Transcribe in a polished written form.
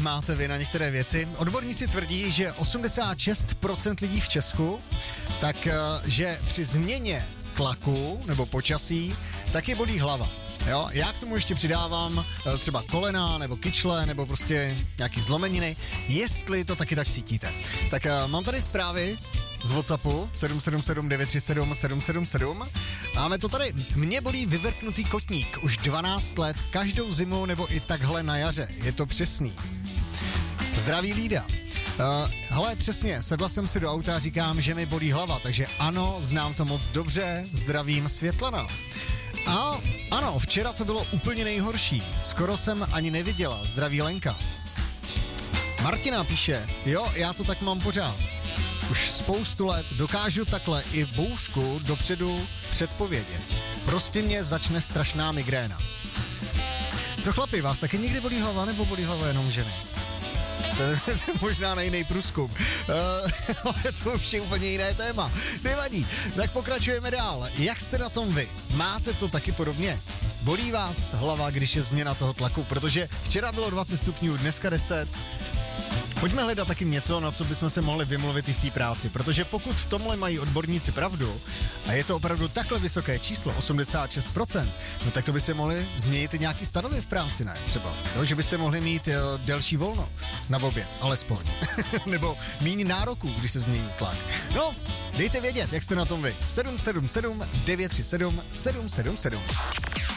máte vy na některé věci. Odborníci tvrdí, že 86% lidí v Česku, tak že při změně tlaku nebo počasí, taky bolí hlava. Jo, já k tomu ještě přidávám třeba kolena, nebo kyčle, nebo prostě nějaký zlomeniny, jestli to taky tak cítíte. Tak mám tady zprávy z WhatsAppu 777 937 777. Máme to tady. Mě bolí vyvrknutý kotník už 12 let, každou zimu nebo i takhle na jaře. Je to přesný. Zdraví Lída. Hele, přesně, sedla jsem si do auta a říkám, že mi bolí hlava, takže ano, znám to moc dobře, zdravím Světlana. A ano, včera to bylo úplně nejhorší. Skoro jsem ani neviděla. Zdraví Lenka. Martina píše, jo, já to tak mám pořád. Už spoustu let dokážu takhle i bouřku dopředu předpovědět. Prostě mě začne strašná migréna. Co chlapi, vás taky někdy bolí hlava, nebo bolí hlava jenom ženy? To je možná na jiný průzkum. Ale to už je úplně jiné téma. Nevadí. Tak pokračujeme dál. Jak jste na tom vy? Máte to taky podobně? Bolí vás hlava, když je změna toho tlaku? Protože včera bylo 20 stupňů, dneska 10. Pojďme hledat taky něco, na co bychom se mohli vymluvit i v té práci, protože pokud v tomhle mají odborníci pravdu a je to opravdu takhle vysoké číslo, 86%, no tak to by se mohli změnit i nějaký stanovy v práci, ne? Třeba, no, že byste mohli mít delší volno na oběd, alespoň. Nebo míň nároků, když se změní tlak. No, dejte vědět, jak jste na tom vy. 777 937 777.